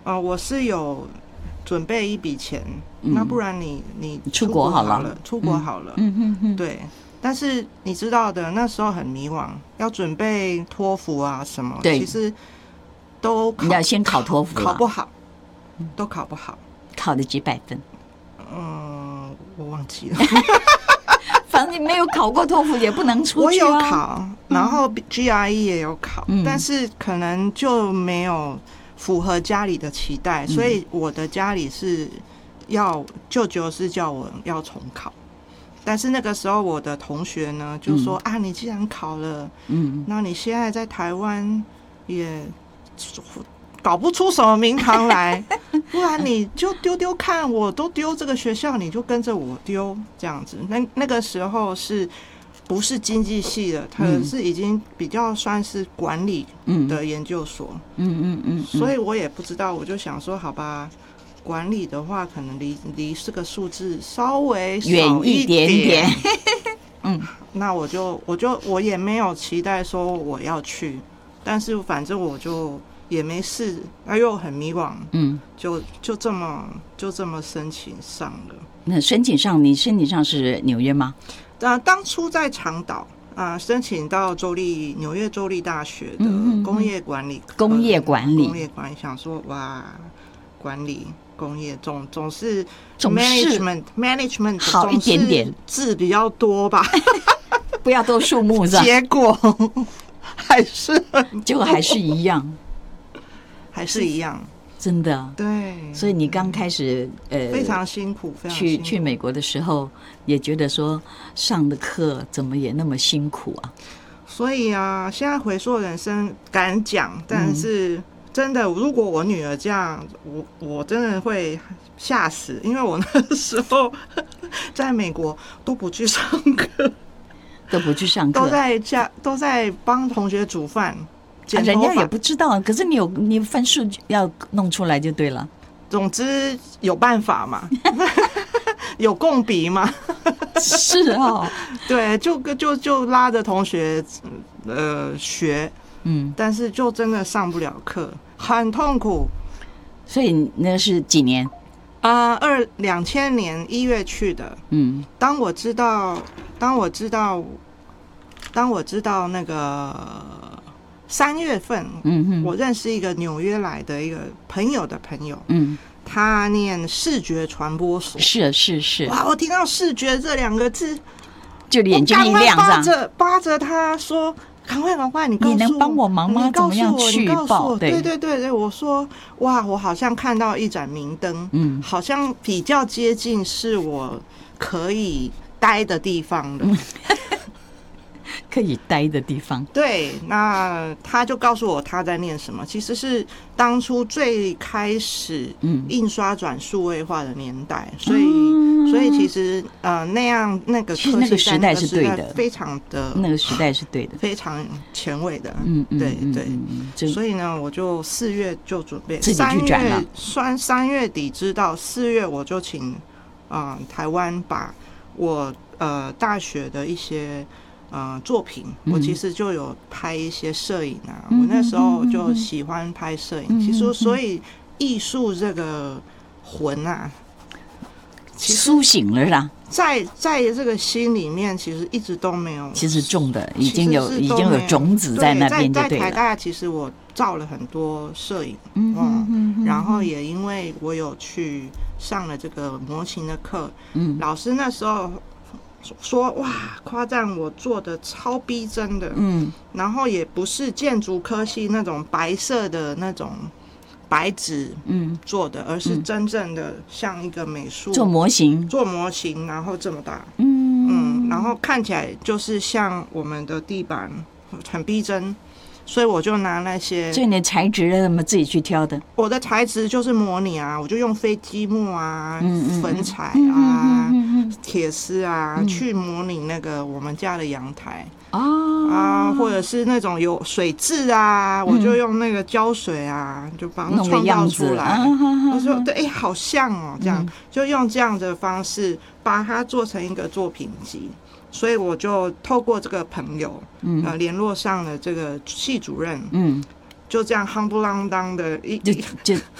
我是有准备一笔钱，那不然你出国好了， 出国好了，对。但是你知道的，那时候很迷惘，要准备托福啊什么，其实都你要先考托福， 考不好，都考不好。 考了几百分？ 我忘记了。 反正你没有考过托福也不能出去我有考，然后 GRE 也有考，但是可能就没有符合家里的期待，所以我的家里是舅舅是叫我要重考。但是那个时候我的同学呢就说啊，你既然考了，那你现在在台湾也搞不出什么名堂来，不然你就丢丢看，我都丢这个学校，你就跟着我丢这样子。那个时候是不是经济系的？它是已经比较算是管理的研究所。所以我也不知道，我就想说，好吧。管理的话，可能离这个数字稍微远一点点。 那我也没有期待说我要去，但是反正我就也没事，又很迷惘，就这么申请上了。 那你申请上是纽约吗？ 当初在长岛申请到纽约州立大学的工业管理，想说哇，管理。工业总是 management 好一点点， 字比较多吧， 不要多数目是吧？ 结果结果还是一样，真的。 对， 所以你刚开始非常辛苦， 去美国的时候，也觉得说上的课怎么也那么辛苦啊？ 所以啊，现在回溯人生敢讲，但是。真的，如果我女儿这样，我真的会吓死，因为我那时候在美国都不去上课，都在帮同学煮饭， 人家也不知道，可是你分数要弄出来就对了。 总之有办法嘛，有共笔嘛， 是哦， 对，就拉着同学学。但是就真的上不了课，很痛苦。 所以那是几年 ？2000年1月去的。当我知道那个3月份，我认识一个纽约来的一个朋友的朋友，他念视觉传播所。 是。 哇！我听到视觉这2个字， 就眼睛一亮， 扒着他说。赶快！你能帮我忙吗？怎么样去报？ 对，我说哇，我好像看到一盏明灯，好像比较接近是我可以待的地方的。 可以待的地方。 对，那他就告诉我他在念什么，其实是当初最开始印刷转数位化的年代，所以其实那个科技时代是对的， 非常的那个时代是对的， 非常前卫的，对，所以呢，我就4月就准备自己去转了 ，3月底知道，4月我就请台湾把我大学的一些作品，我其实就有拍一些摄影啊，我那时候就喜欢拍摄影，其实所以艺术这个魂啊， 苏醒了啦， 在这个心里面，其实一直都没有， 其实种的已经有种子在那边就对了。 在台大，其实我照了很多摄影，然后也因为我有去上了这个模型的课，老师那时候说哇，夸赞我做的超逼真的，然后也不是建筑科系那种白色的那种白纸做的，而是真正的像一个美术做模型， 然后这么大，然后看起来就是像我们的地板，很逼真。所以我就拿那些， 所以你的材质怎么自己去挑的？ 我的材质就是模拟啊，我就用飞机木啊、粉彩啊、铁丝啊去模拟那个我们家的阳台或者是那种有水渍啊，我就用那个胶水啊，就把它创造出来。我说对，好像哦，这样就用这样的方式把它做成一个作品集。所以我就透过这个朋友，联络上了这个系主任，就这样夯不啷当的